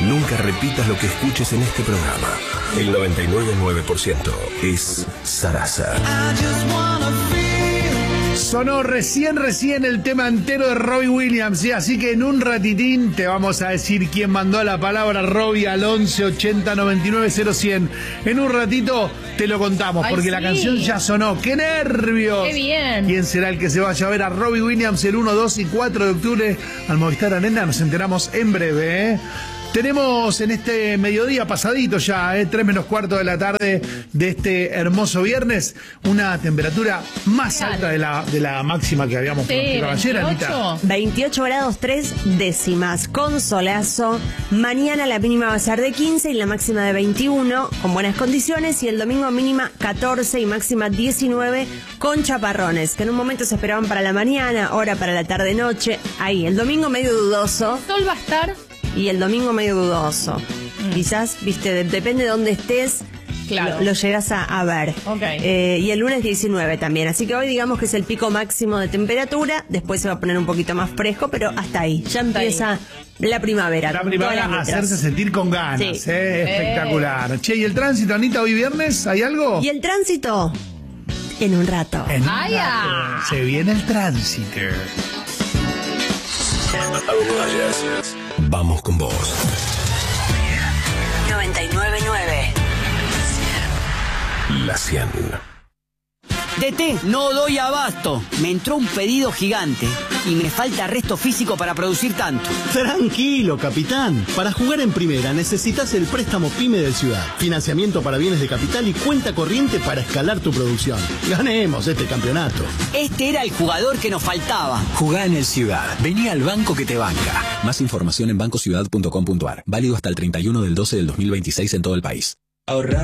Nunca repitas lo que escuches en este programa. El 99.9% es Sarasa. Sonó recién el tema entero de Robbie Williams, ¿sí? Así que en un ratitín te vamos a decir quién mandó la palabra Robbie al 11 80 99 0100. En un ratito te lo contamos, porque la canción ya sonó. ¡Qué nervios! ¡Qué bien! ¿Quién será el que se vaya a ver a Robbie Williams el 1, 2 y 4 de octubre al Movistar Arena? Nos enteramos en breve, ¿eh? Tenemos en este mediodía pasadito ya, 3 menos cuarto de la tarde de este hermoso viernes, una temperatura más alta de la máxima que habíamos pronosticado ayer, Anita. 28 grados 3 décimas, con solazo. Mañana la mínima va a ser de 15 y la máxima de 21, con buenas condiciones. Y el domingo mínima 14 y máxima 19, con chaparrones, que en un momento se esperaban para la mañana, ahora para la tarde-noche. Ahí, el domingo medio dudoso. ¿El sol va a estar? Y el domingo medio dudoso. Quizás, viste, depende de dónde estés, claro, lo llegas a ver. Okay. Y el lunes 19 también. Así que hoy digamos que es el pico máximo de temperatura. Después se va a poner un poquito más fresco, pero hasta ahí. Ya empieza la primavera. La primavera a hacerse sentir con ganas. Sí. Espectacular. Che, ¿y el tránsito, Anita, hoy viernes? ¿Hay algo? ¿Y el tránsito? En un rato. En un rato. Se viene el tránsito. Vamos con vos. 99.9. La 100. DT, no doy abasto. Me entró un pedido gigante y me falta resto físico para producir tanto. Tranquilo, capitán. Para jugar en primera necesitas el préstamo PYME del Ciudad. Financiamiento para bienes de capital y cuenta corriente para escalar tu producción. Ganemos este campeonato. Este era el jugador que nos faltaba. Jugá en el Ciudad. Vení al banco que te banca. Más información en bancociudad.com.ar. Válido hasta el 31 del 12 del 2026 en todo el país. Ahorrar.